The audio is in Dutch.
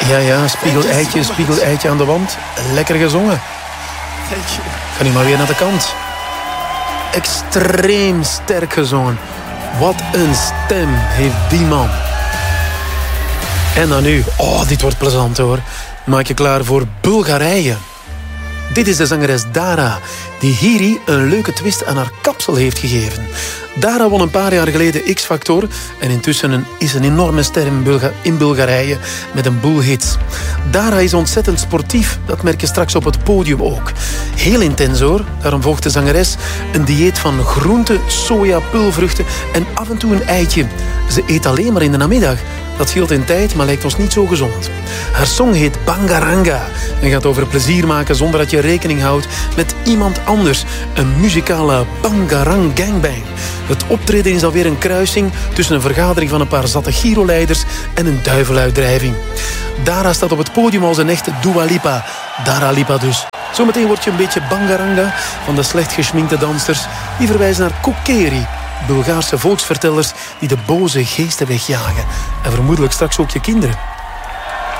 Ja, spiegel-eitje aan de wand. Lekker gezongen. Ga nu maar weer naar de kant. Extreem sterk gezongen. Wat een stem heeft die man. En dan nu. Oh, dit wordt plezant hoor. Maak je klaar voor Bulgarije. Dit is de zangeres Dara, die Hiri een leuke twist aan haar kapsel heeft gegeven. Dara won een paar jaar geleden X-Factor en intussen is een enorme ster in Bulgarije met een boel hits. Dara is ontzettend sportief, dat merk je straks op het podium ook. Heel intens hoor, daarom volgt de zangeres een dieet van groenten, soja, pulvruchten en af en toe een eitje. Ze eet alleen maar in de namiddag. Dat scheelt in tijd, maar lijkt ons niet zo gezond. Haar song heet Bangaranga en gaat over plezier maken zonder dat je rekening houdt met iemand anders. Een muzikale Bangarang gangbang. Het optreden is alweer een kruising tussen een vergadering van een paar zatte Giro-leiders en een duiveluitdrijving. Dara staat op het podium als een echte Dua Lipa. Dara Lipa dus. Zometeen word je een beetje Bangaranga van de slecht geschminkte dansers die verwijzen naar Kokeri. Bulgaarse volksvertellers die de boze geesten wegjagen. En vermoedelijk straks ook je kinderen.